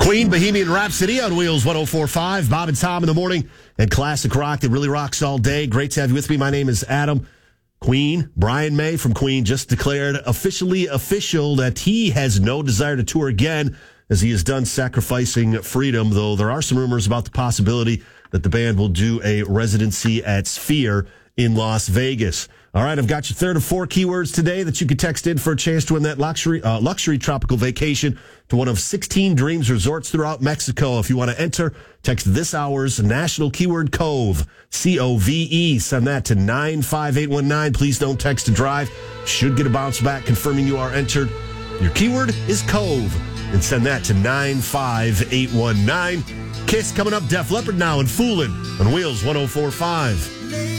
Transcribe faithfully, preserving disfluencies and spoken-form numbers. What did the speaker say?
Queen, Bohemian Rhapsody on Wheels one oh four point five. Bob and Tom in the morning and classic rock that really rocks all day. Great to have you with me. My name is Adam. Queen, Brian May from Queen, just declared officially official that he has no desire to tour again as he is done sacrificing freedom, though there are some rumors about the possibility that the band will do a residency at Sphere in Las Vegas. All right, I've got your third of four keywords today that you can text in for a chance to win that luxury uh, luxury tropical vacation to one of sixteen Dreams resorts throughout Mexico. If you want to enter, text this hour's national keyword COVE, C O V E. Send that to nine five eight one nine. Please don't text to drive. Should get a bounce back confirming you are entered. Your keyword is COVE, and send that to nine five eight one nine. Kiss coming up, Def Leppard now and Foolin' on Wheels one oh four point five.